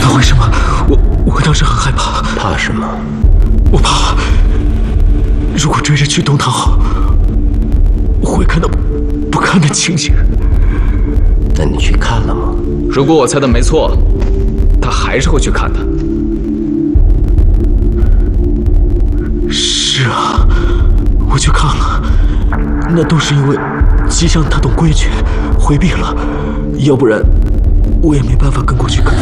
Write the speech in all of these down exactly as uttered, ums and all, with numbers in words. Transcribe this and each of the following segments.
知道为什么我我当时很害怕。 怕什么？ 我怕，如果追着去东堂后，我会看到不堪的情景。 那你去看了吗？ 如果我猜的没错，他还是会去看的。 是啊，我去看了，那都是因为吉祥他懂规矩，回避了，要不然我也没办法跟过去看。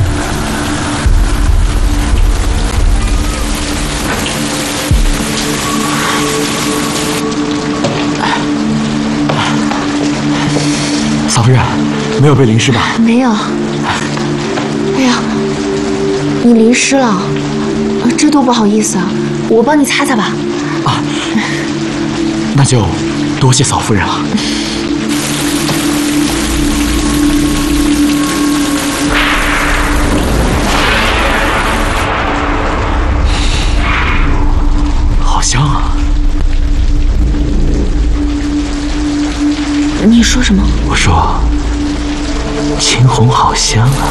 嫂夫人，没有被淋湿吧？ 没有。哎呀，你淋湿了，啊，这多不好意思啊！我帮你擦擦吧。 啊，那就多谢嫂夫人了。好香啊！ 你说什么？ 我说，青红好香啊！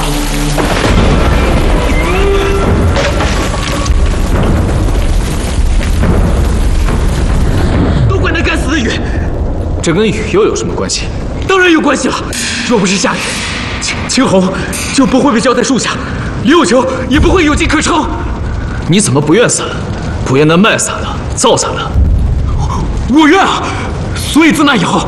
都怪那该死的雨！ 这跟雨又有什么关系？ 当然有关系了。若不是下雨，青青红就不会被浇在树下，李有求也不会有机可乘。 你怎么不愿伞？不愿那卖伞的、造伞的？ 我愿啊！所以自那以后，